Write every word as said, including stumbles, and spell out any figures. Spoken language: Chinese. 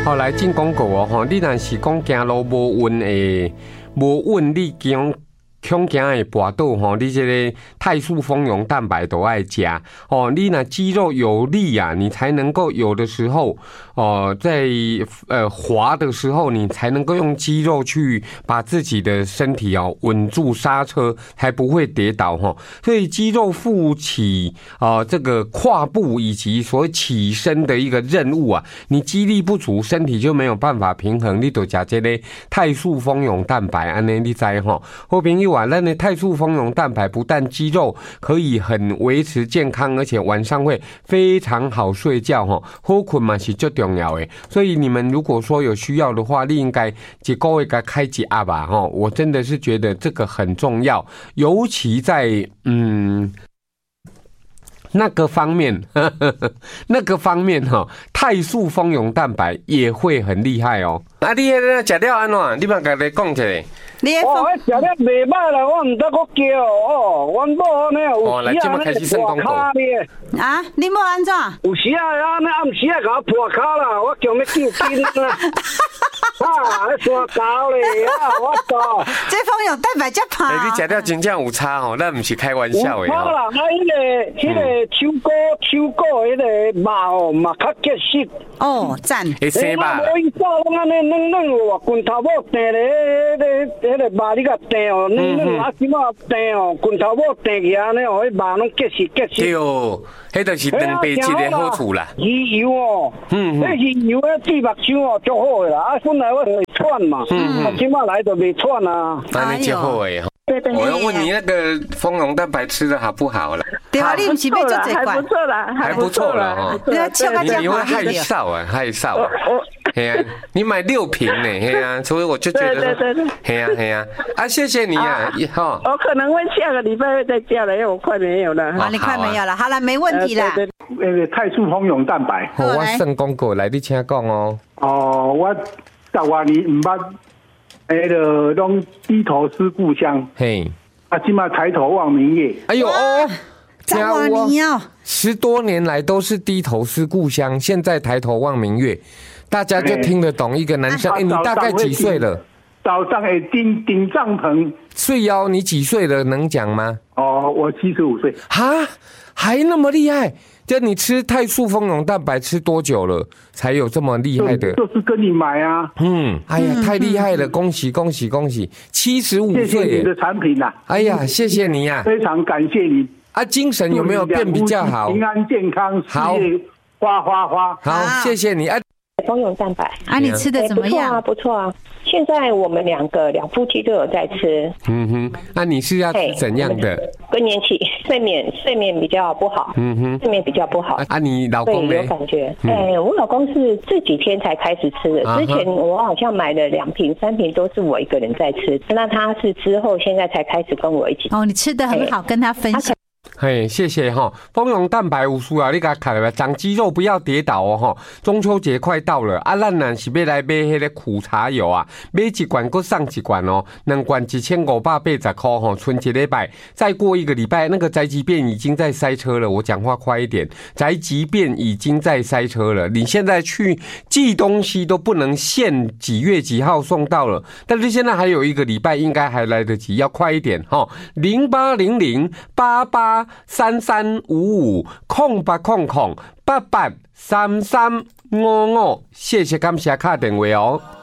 好来进广告哦，吼，你若是讲行路无稳诶，无稳你讲。恐惊会跋倒吼，你这个肽素蜂蛹蛋白都爱加哦。你那肌肉有力啊，你才能够有的时候哦，在呃滑的时候，你才能够用肌肉去把自己的身体哦稳住刹车，才不会跌倒哈。所以肌肉负起啊、呃、这个跨步以及所谓起身的一个任务啊，你肌力不足，身体就没有办法平衡，你就吃这个肽素蜂蛹蛋白，安尼你知吼。好朋友啊，咱的肽素蜂蛹蛋白不但肌肉可以很维持健康，而且晚上会非常好睡觉吼，好困嘛是最重要的。所以你们如果说有需要的话，你应该一个月该开几阿吧吼。我真的是觉得这个很重要，尤其在嗯。那个方面，呵呵呵那个方面哈，肽素蜂蛹蛋白也会很厉害哦。啊，你迄个食了安怎？你嘛甲你讲一下。 你哦，我食了袂歹啦，我毋得搁叫哦。阮某呢有时啊呢破骹咧。 啊，你某安怎？ 有时啊，啊，暗时啊，甲我破骹啦，我强要救紧啦。啊，咧山高咧啊，我操！ 这蜂蛹蛋白才怕。 欸、你食了真正有差吼，咱毋是开玩笑的。 有差啦，啊，迄个、迄个手骨、手骨迄个肉哦，嘛较结实。 哦，赞。 会生肉。 我伊早拢安尼软软哦，拳头某订咧，迄个、迄个肉你甲订哦，软软啊，即马订哦，拳头某订起安尼哦，迄肉拢结实结实。 对哦，迄就是蛋白质的好处啦。 鱼油哦， 嗯嗯， 迄鱼油咧对目睭哦，足好的啦。啊，本来我会喘嘛，嗯嗯，即马来就袂喘啊。 那你就好诶。我要问你那个蜂蛹蛋白吃的好不好了？ 对啊，你不是被做这还不错啦， 还不错了哈。 你要笑个你会害臊啊，害臊啊！嘿呀，你买六瓶呢，嘿呀，所以我就觉得， 对对对， 嘿呀嘿呀，啊，谢谢你啊，哈。 我可能会下个礼拜会再叫了，因为我快没有了。 好，你快没有了，好了，没问题啦。 那个肽素蜂蛹蛋白， 我算广告来，你请讲哦。 哦，我十外年唔捌，迄个拢低头思故乡。嘿。啊，今嘛抬头望明月。 哎呦哦， 十瓦年哦， 十多年来都是低头思故乡，现在抬头望明月，大家就听得懂一个男生。哎、欸，你大概几岁了？ 早上会顶顶帐篷。 睡腰，你几岁了？能讲吗？ 哦，我七十五岁。 哈，还那么厉害？就你吃肽素蜂蛹蛋白吃多久了，才有这么厉害的？ 就, 就是跟你买啊。 嗯，哎呀，太厉害了！恭喜恭喜恭喜！七十五岁， 谢谢你的产品啊！ 哎呀，谢谢你呀、啊， 非常感谢你啊！精神有没有变比较好？ 平安健康， 好， 花花花， 好，谢谢你啊！ 蜂蛹蛋白啊，你吃的怎么样？ 欸、不错啊，不错啊。现在我们两个两夫妻都有在吃。 嗯哼，那、啊、你是要吃怎样的？ 更年期睡眠睡眠比较不好。嗯哼，睡眠比较不好。 啊，啊你老公呢？ 有感觉。哎、嗯欸，我老公是这几天才开始吃的。之前我好像买了两瓶、三瓶都是我一个人在吃。那他是之后现在才开始跟我一起。 哦，你吃的很好，欸、跟他分享。 嘿，谢谢哈！蜂蛹蛋白有需要，你给它看了长肌肉，不要跌倒哦哈！中秋节快到了，啊，咱若是要来买迄个苦茶油啊，买一罐搁送一罐哦，两罐一千五百八十块哈，存一礼拜，再过一个礼拜，那个宅急便已经在塞车了。我讲话快一点，宅急便已经在塞车了。你现在去寄东西都不能限几月几号送到了，但是现在还有一个礼拜，应该还来得及，要快一点哈！零八零零八八。三三五五空八空空八八三三五五，谢谢感谢卡电话哦。